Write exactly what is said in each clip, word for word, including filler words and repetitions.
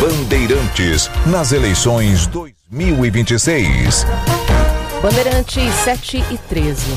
Bandeirantes, nas eleições dois mil e vinte e seis. Bandeirantes sete e treze.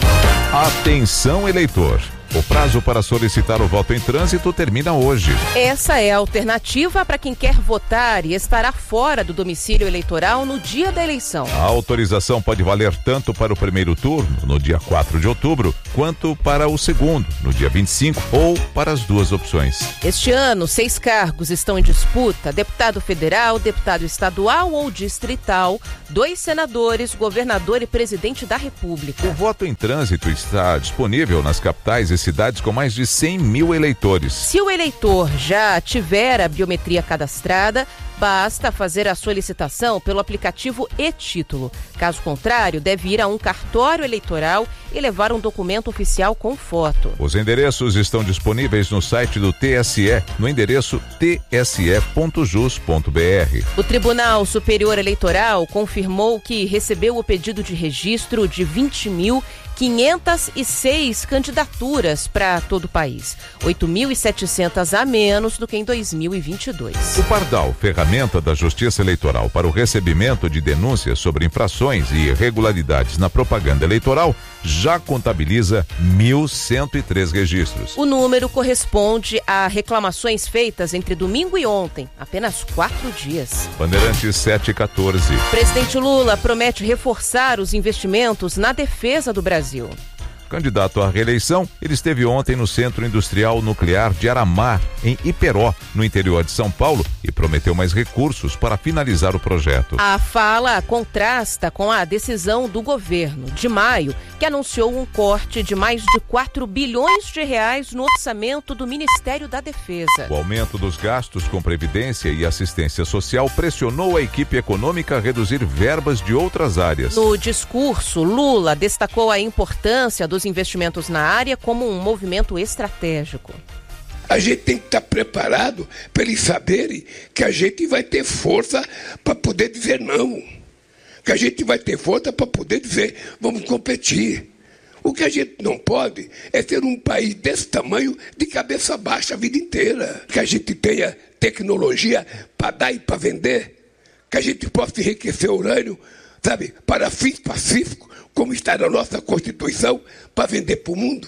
Atenção, eleitor. O prazo para solicitar o voto em trânsito termina hoje. Essa é a alternativa para quem quer votar e estará fora do domicílio eleitoral no dia da eleição. A autorização pode valer tanto para o primeiro turno, no dia quatro de outubro, quanto para o segundo, no dia vinte e cinco, ou para as duas opções. Este ano, seis cargos estão em disputa: deputado federal, deputado estadual ou distrital, dois senadores, governador e presidente da República. O voto em trânsito está disponível nas capitais e cidades com mais de cem mil eleitores. Se o eleitor já tiver a biometria cadastrada, basta fazer a solicitação pelo aplicativo e-Título. Caso contrário, deve ir a um cartório eleitoral e levar um documento oficial com foto. Os endereços estão disponíveis no site do T S E, no endereço t s e ponto jus ponto b r. O Tribunal Superior Eleitoral confirmou que recebeu o pedido de registro de vinte mil quinhentas e seis candidaturas para todo o país, oito mil e setecentas a menos do que em dois mil e vinte e dois. O Pardal, ferramenta da Justiça Eleitoral para o recebimento de denúncias sobre infrações e irregularidades na propaganda eleitoral, já contabiliza mil cento e três registros. O número corresponde a reclamações feitas entre domingo e ontem, apenas quatro dias. Bandeirantes sete e quatorze. Presidente Lula promete reforçar os investimentos na defesa do Brasil. Candidato à reeleição, ele esteve ontem no Centro Industrial Nuclear de Aramar, em Iperó, no interior de São Paulo, e prometeu mais recursos para finalizar o projeto. A fala contrasta com a decisão do governo de maio, que anunciou um corte de mais de quatro bilhões de reais no orçamento do Ministério da Defesa. O aumento dos gastos com previdência e assistência social pressionou a equipe econômica a reduzir verbas de outras áreas. No discurso, Lula destacou a importância dos investimentos na área como um movimento estratégico. A gente tem que estar preparado para eles saberem que a gente vai ter força para poder dizer não. Que a gente vai ter força para poder dizer vamos competir. O que a gente não pode é ter um país desse tamanho de cabeça baixa a vida inteira. Que a gente tenha tecnologia para dar e para vender. Que a gente possa enriquecer urânio, sabe, para fins pacíficos, como está na nossa Constituição, para vender para o mundo.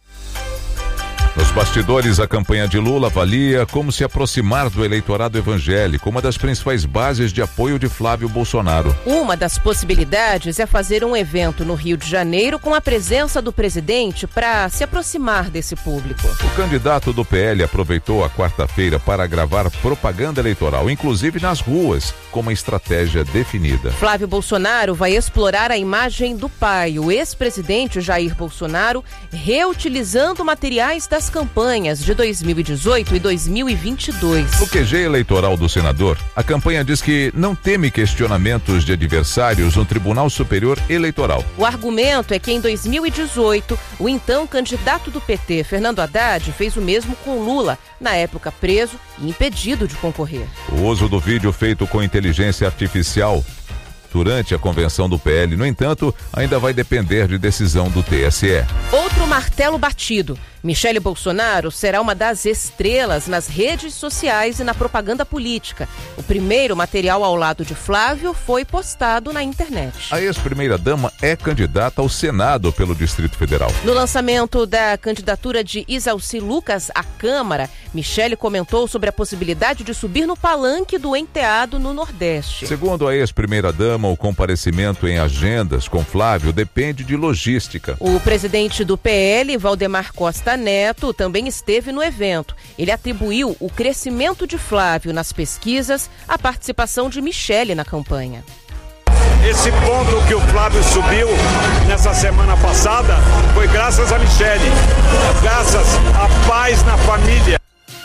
Nos bastidores, a campanha de Lula avalia como se aproximar do eleitorado evangélico, uma das principais bases de apoio de Flávio Bolsonaro. Uma das possibilidades é fazer um evento no Rio de Janeiro com a presença do presidente para se aproximar desse público. O candidato do P L aproveitou a quarta-feira para gravar propaganda eleitoral, inclusive nas ruas, com uma estratégia definida. Flávio Bolsonaro vai explorar a imagem do pai, o ex-presidente Jair Bolsonaro, reutilizando materiais das campanhas de dois mil e dezoito e dois mil e vinte e dois. No Q G eleitoral do senador, a campanha diz que não teme questionamentos de adversários no Tribunal Superior Eleitoral. O argumento é que em dois mil e dezoito, o então candidato do P T, Fernando Haddad, fez o mesmo com Lula, na época preso e impedido de concorrer. O uso do vídeo feito com inteligência artificial durante a convenção do P L, no entanto, ainda vai depender de decisão do T S E. Outro martelo batido. Michele Bolsonaro será uma das estrelas nas redes sociais e na propaganda política. O primeiro material ao lado de Flávio foi postado na internet. A ex-primeira-dama é candidata ao Senado pelo Distrito Federal. No lançamento da candidatura de Isalci Lucas à Câmara, Michele comentou sobre a possibilidade de subir no palanque do enteado no Nordeste. Segundo a ex-primeira-dama, o comparecimento em agendas com Flávio depende de logística. O presidente do P L, Valdemar Costa Neto, também esteve no evento. Ele atribuiu o crescimento de Flávio nas pesquisas à participação de Michele na campanha. Esse ponto que o Flávio subiu nessa semana passada foi graças a Michele, graças à paz na família.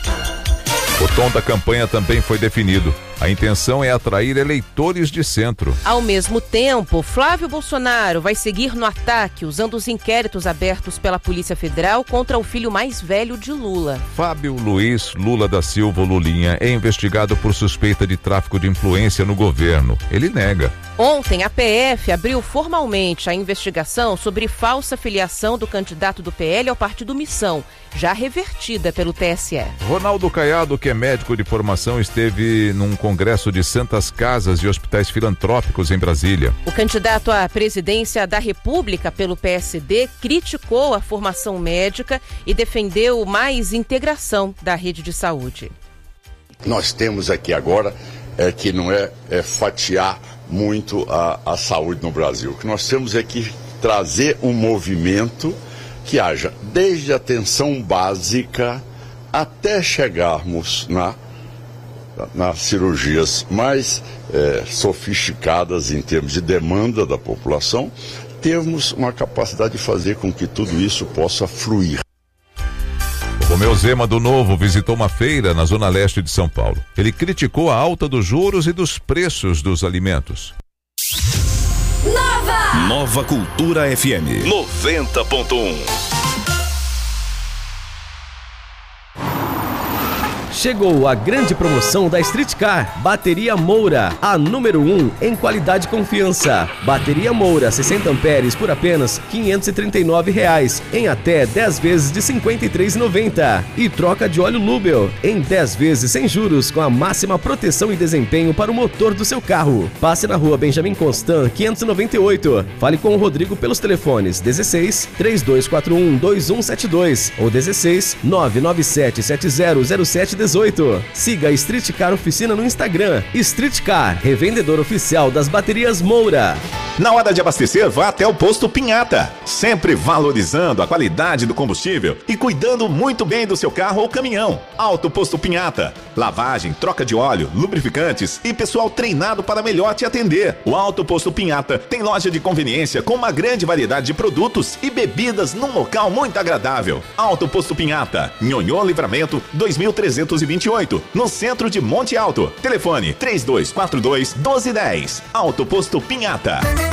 O tom da campanha também foi definido. A intenção é atrair eleitores de centro. Ao mesmo tempo, Flávio Bolsonaro vai seguir no ataque usando os inquéritos abertos pela Polícia Federal contra o filho mais velho de Lula. Fábio Luiz Lula da Silva Lulinha é investigado por suspeita de tráfico de influência no governo. Ele nega. Ontem, a P F abriu formalmente a investigação sobre falsa filiação do candidato do P L ao Partido Missão, já revertida pelo T S E. Ronaldo Caiado quer que é médico de formação, esteve num congresso de santas casas e hospitais filantrópicos em Brasília. O candidato à presidência da República pelo P S D criticou a formação médica e defendeu mais integração da rede de saúde. Nós temos aqui agora é, que não é, é fatiar muito a, a saúde no Brasil. O que nós temos é que trazer um movimento que haja desde a atenção básica até chegarmos na, nas cirurgias mais é, sofisticadas em termos de demanda da população, temos uma capacidade de fazer com que tudo isso possa fluir. Romeu Zema do Novo visitou uma feira na zona leste de São Paulo. Ele criticou a alta dos juros e dos preços dos alimentos. Nova! Nova Cultura F M noventa ponto um. Chegou a grande promoção da Street Car, Bateria Moura, a número um em qualidade e confiança. Bateria Moura, sessenta amperes por apenas quinhentos e trinta e nove reais, em até dez vezes de cinquenta e três reais e noventa centavos. E troca de óleo Lubel, em dez vezes sem juros, com a máxima proteção e desempenho para o motor do seu carro. Passe na rua Benjamin Constant, quinhentos e noventa e oito. Fale com o Rodrigo pelos telefones dezesseis, trinta e dois quarenta e um, vinte e um setenta e dois ou dezesseis, nove nove sete sete zero zero sete dezoito. Siga a Street Car Oficina no Instagram. Street Car, revendedor oficial das baterias Moura. Na hora de abastecer, vá até o Posto Pinhata, sempre valorizando a qualidade do combustível e cuidando muito bem do seu carro ou caminhão. Alto Posto Pinhata, lavagem, troca de óleo, lubrificantes e pessoal treinado para melhor te atender. O Alto Posto Pinhata tem loja de conveniência com uma grande variedade de produtos e bebidas num local muito agradável. Alto Posto Pinhata, Nhonhô Livramento dois mil trezentos e vinte e oito, no centro de Monte Alto. Telefone três dois quatro dois, um dois um zero. Alto Posto Pinhata.